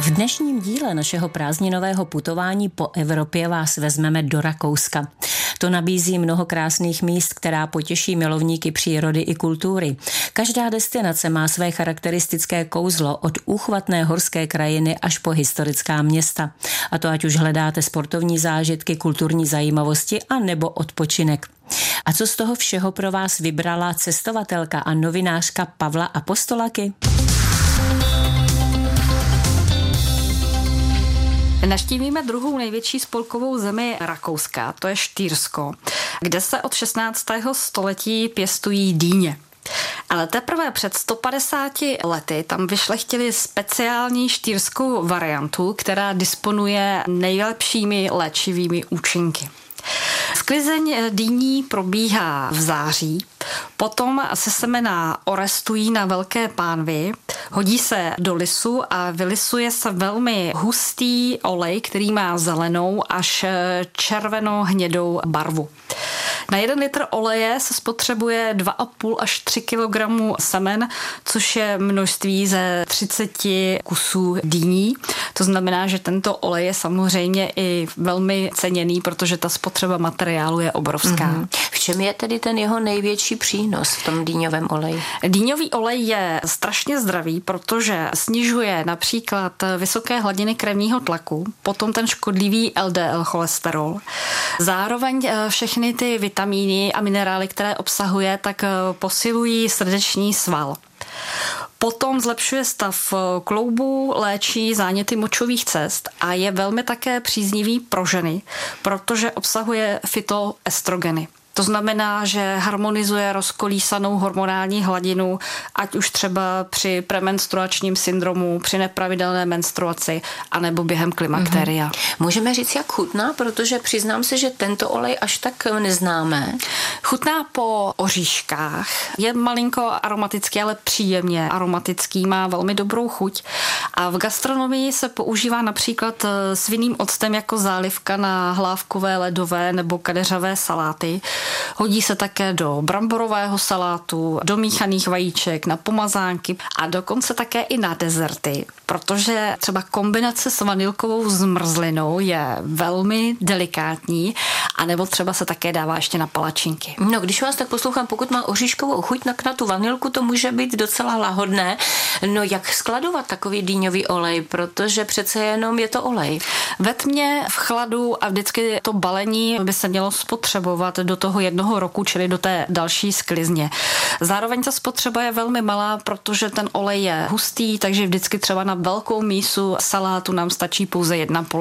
V dnešním díle našeho prázdninového putování po Evropě vás vezmeme do Rakouska. To nabízí mnoho krásných míst, která potěší milovníky přírody i kultury. Každá destinace má své charakteristické kouzlo od úchvatné horské krajiny až po historická města. A to ať už hledáte sportovní zážitky, kulturní zajímavosti a nebo odpočinek. A co z toho všeho pro vás vybrala cestovatelka a novinářka Pavla Apostolaky? Navštívíme druhou největší spolkovou zemi Rakouska, to je Štýrsko, kde se od 16. století pěstují dýně. Ale teprve před 150 lety tam vyšlechtili speciální štýrskou variantu, která disponuje nejlepšími léčivými účinky. Sklizeň dýní probíhá v září, potom se semena orestují na velké pánvi, hodí se do lisu a vylisuje se velmi hustý olej, který má zelenou až červeno-hnědou barvu. Na 1 litr oleje se spotřebuje 2,5 až 3 kg semen, což je množství ze 30 kusů dýní. To znamená, že tento olej je samozřejmě i velmi ceněný, protože ta spotřeba materiálu je obrovská. V čem je tedy ten jeho největší přínos v tom dýňovém oleji? Dýňový olej je strašně zdravý, protože snižuje například vysoké hladiny krevního tlaku, potom ten škodlivý LDL cholesterol. Zároveň všechny ty vitamíny a minerály, které obsahuje, tak posilují srdeční sval. Potom zlepšuje stav kloubů, léčí záněty močových cest a je velmi také příznivý pro ženy, protože obsahuje fytoestrogeny. To znamená, že harmonizuje rozkolísanou hormonální hladinu, ať už třeba při premenstruačním syndromu, při nepravidelné menstruaci, anebo během klimakteria. Můžeme říct, jak chutná, protože přiznám se, že tento olej až tak neznáme. Chutná po oříškách, je malinko aromatický, ale příjemně aromatický, má velmi dobrou chuť a v gastronomii se používá například s vinným octem jako zálivka na hlávkové, ledové nebo kadeřavé saláty. Hodí se také do bramborového salátu, do míchaných vajíček, na pomazánky a dokonce také i na dezerty, protože třeba kombinace s vanilkovou zmrzlinou je velmi delikátní, anebo třeba se také dává ještě na palačinky. No, když vás tak poslouchám, pokud má oříškovou chuť, tak na tu vanilku to může být docela lahodné. No, jak skladovat takový dýňový olej, protože přece jenom je to olej. Ve tmě, v chladu a vždycky to balení by se mělo spotřebovat do toho 1 roku, čili do té další sklizně. Zároveň ta spotřeba je velmi malá, protože ten olej je hustý, takže vždycky třeba na velkou mísu salátu nám stačí pouze 1